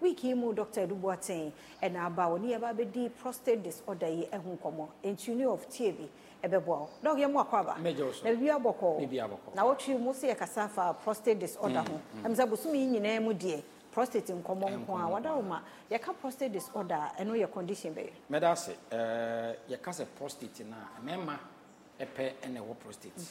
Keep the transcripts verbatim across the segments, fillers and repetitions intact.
wiki mu Doctor Duboatin and about when you ever be prostate disorder ye ehun komo entuni of T B ebebo dog ye mo akwaba na bia boko na wotwe mu se kasafa prostate disorder ho em za bosumi nyina mu de prostate nkomo nko a wadaroma ye ka prostate disorder eno ye condition be medase eh ye ka se prostate na mema epe ene wo prostate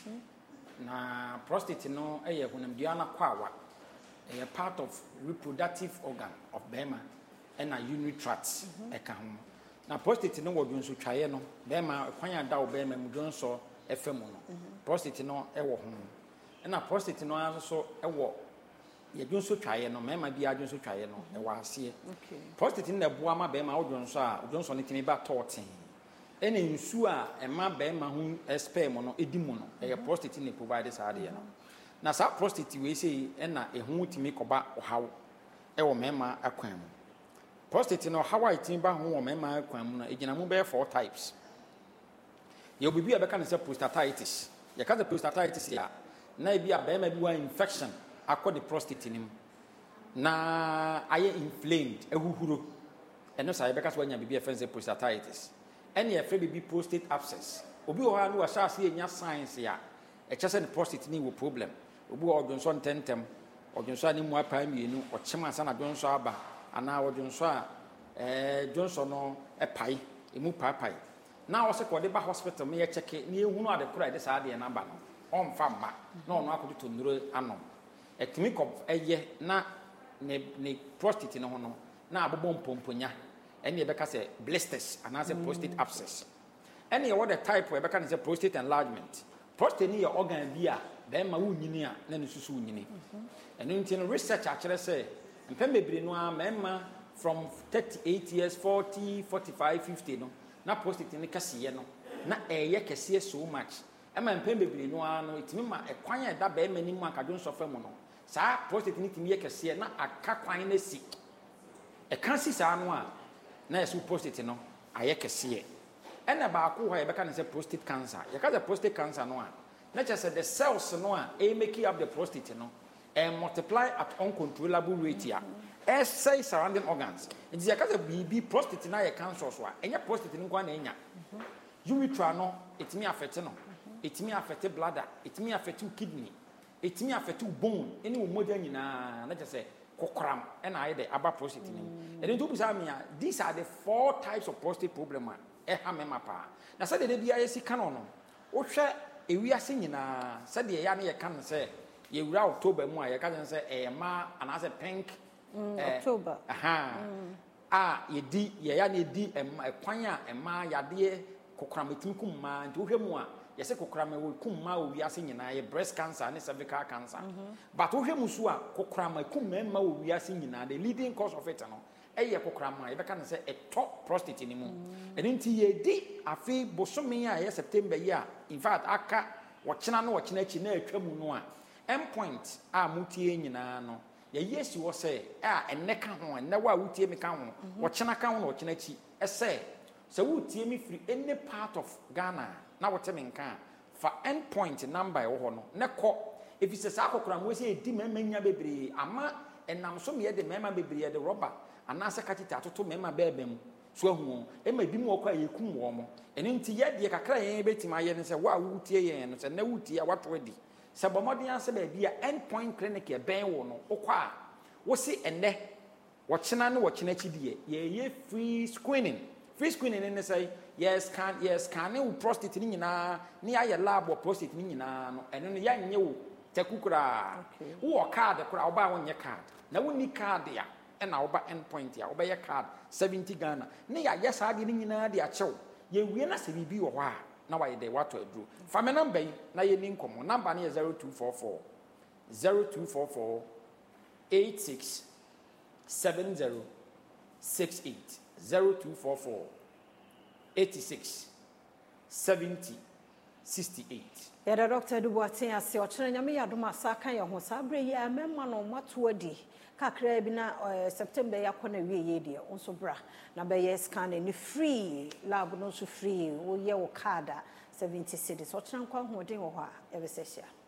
na prostate no eye hunamdua na kwawa a part of reproductive organ of bema and a urinary tract e ka ho na prostate no wodun so twaye no bema kwan da wo bema mudun so efemu no prostate no e wo ho na prostate no also e wo ye dun so twaye no mema bia dun so twaye no e wa ase okay prostate no ebo ama bema wodun so a wodun so ne timi ba totin ene nsu a ema bema hu sperm no edimu no e prostate ne provide saade no na sa prostate we say na ehu timi koba ohaw e wo mema akwan mu prostate no how it ba ho wo mema akwan mu na egina mu be four types ye obibi abeka ne say prostatitis ye ka the prostatitis ya na e bi abema bi wa infection akọ the prostate nim na aye inflamed ehuhuro eno sa abeka so anya bibi e fense prostatitis ene e fe bibi prostate abscess obi o ha no wa sha se enya science ya e chese the prostate ni wo problem obu odunso ntentem odunso ani mu apa mienu ochema asa na donso aba ana odunso a eh donso no epai emu papai na wo se ko de ba hospital me ye check ni ehunu ade kura de sa ade na ba no onfa mma na ono akodo to nduro ano etimi ko eye na ne ne prostate no ho no na abobo mpomponya ene e beka se blisters ana se prostate abscess ene ye what the type we beka se prostate enlargement prostate ni ye organ bi a be ma wu nyini a na ne susu wu nyini eno nti no research a kire say mpem bebre no a mema from thirty-eight years forty forty-five fifty no na prostate ni kasiye no na eye kasiye so much e ma mpem bebre no a no itimi ma ekwan e da be ma ni mu akadwo so fa mu no sa prostate ni timi ye kasiye na aka kwan na si e kan si sa no a na yesu prostate no aye kasiye ena ba ko ho e be ka ne say prostate cancer ye ka the prostate cancer no a na just the cells no a e make up the prostate no and multiply at uncontrollable rate ya e say surrounding organs it is because of B B prostate na ye cancer so a enya prostate ni kwa na enya urethra no it me affect no it me affect bladder it me affect kidney it me affect bone any moja nyina na just say kokram and I the aba prostate ni and then to bisa me these are the four types of prostate problem e ha me mapa na say the bia yesi kano no wo hwe ewiase nyina say de ya na ye kan say ye wura October mu a ye kan say e ma anase pink October aha ah ye di ye ya na di ekwan a e ma yade kokram etim kum ma nti wo hwe mu a ye say kokram wo kum ma wo wiase nyina ye breast cancer ne cervical cancer but wo hwe mu so a kokram kum ma wo wiase nyina the leading cause of it no eye kokram e be kan say e top prostate ni mu eni nti ye di afi bosome a ye September year in fact aka wo kina no wo kina chi na atwa mu no a endpoint a mutie nyina no ye yesi wo say a enne ka ho enne wa wutie me ka ho wo kina ka ho no wo kina chi e say se wutie me free any part of Ghana na wo te me nka fa endpoint number e wo ho no ne ko if it's a kokram we say di memanya bebre ama enam so me de mema bebre de rubber anase katita atoto mema bebem so ahu e ma bi mu okwa yekum wo mo ene nti ye de kakra yen betima ye ne se wa wutie yen no se na wutie wato adi se bomodin ase ba bia endpoint clinic e ben wo no okwa wo si ene wo kina ne wo kina chidie ye ye free screening free screening ne say yes can yes can ne prostate ni nyina ne aye lab wo prostate ni nyina no ene no ya nye wo tekukura wo card kura oba wo nye card na wo ni card ya and our endpoint ya obey card seventy Ghana ne ya yes ade ni nyina de achew ye wie na se bibi wo ha na wa ye de wato adru fa me number na ye ni nkomo number na ye zero two four four zero two four four eight six seven zero six eight zero two four four eight six seventy sixty-eight. Yada Doctor Duboatin ase ochire nyame yadoma saka ye ho sabre ye amema no mato adi kakra bi na September yakona wie ye de onso bra na be ye scan ni free lab no so free wo ye wo card seventy cedis ochire kwa ho den wo ho a e be se hia